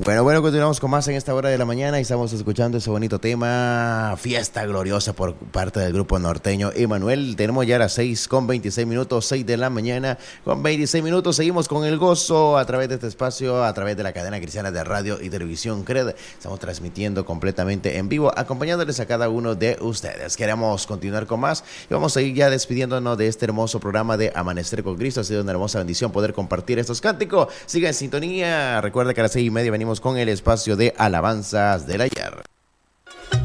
Bueno, continuamos con más en esta hora de la mañana y estamos escuchando ese bonito tema, Fiesta Gloriosa, por parte del grupo norteño Emanuel. Tenemos ya las 6:26, 6 de la mañana con 26 minutos. Seguimos con el gozo a través de este espacio, a través de la cadena cristiana de radio y televisión CRED. Estamos transmitiendo completamente en vivo, acompañándoles a cada uno de ustedes. Queremos continuar con más y vamos a ir ya despidiéndonos de este hermoso programa de Amanecer con Cristo. Ha sido una hermosa bendición poder compartir estos cánticos. Siga en sintonía. Recuerda que a las 6:30 venimos con el espacio de alabanzas del ayer.